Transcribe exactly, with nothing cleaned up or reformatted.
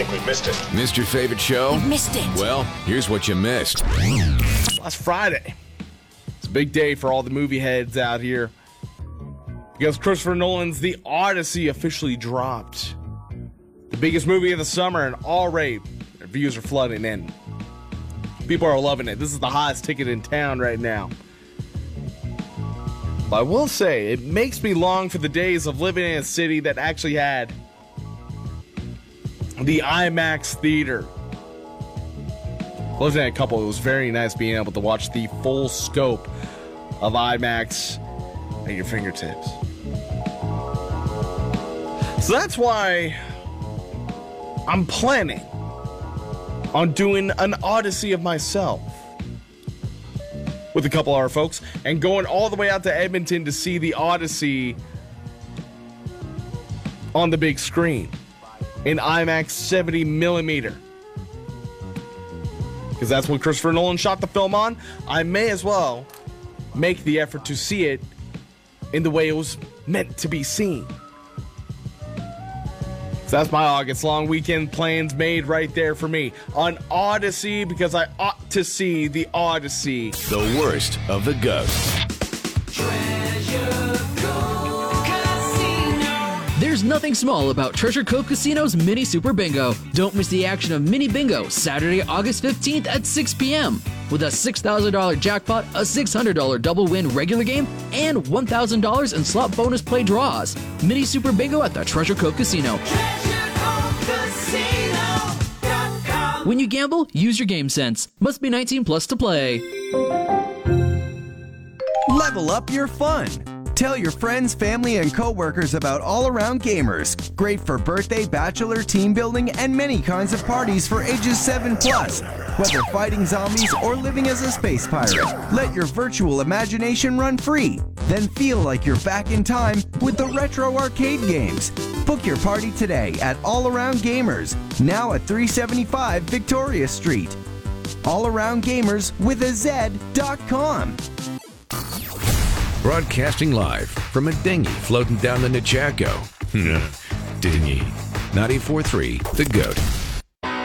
think we've missed it. Missed your favorite show? You missed it. Well, here's what you missed. Last Friday. It's a big day for all the movie heads out here, because Christopher Nolan's The Odyssey officially dropped. The biggest movie of the summer, and already reviews are flooding in. People are loving it. This is the hottest ticket in town right now. But I will say, it makes me long for the days of living in a city that actually had the IMAX theater. Living in a couple, it was very nice being able to watch the full scope of IMAX at your fingertips. So that's why I'm planning on doing an Odyssey of myself with a couple of our folks and going all the way out to Edmonton to see the Odyssey on the big screen in IMAX seventy millimeter. Because that's what Christopher Nolan shot the film on. I may as well make the effort to see it in the way it was meant to be seen. So that's my August long weekend plans made right there for me. On Odyssey, because I ought to see the Odyssey. The worst of the ghosts. There's nothing small about Treasure Cove Casino's Mini Super Bingo. Don't miss the action of Mini Bingo, Saturday, August fifteenth at six p.m. with a six thousand dollars jackpot, a six hundred dollars double win regular game, and one thousand dollars in slot bonus play draws. Mini Super Bingo at the Treasure Cove Casino. Treasure Cove Casino dot com. When you gamble, use your game sense. Must be nineteen plus to play. Level up your fun. Tell your friends, family, and coworkers about All Around Gamers. Great for birthday, bachelor, team building, and many kinds of parties for ages seven plus. Whether fighting zombies or living as a space pirate, let your virtual imagination run free. Then feel like you're back in time with the retro arcade games. Book your party today at All Around Gamers, now at three seventy-five Victoria Street. All Around Gamers with a Z dot com. Broadcasting live from a dinghy floating down the Nechako. Dinghy. ninety-four point three The Goat.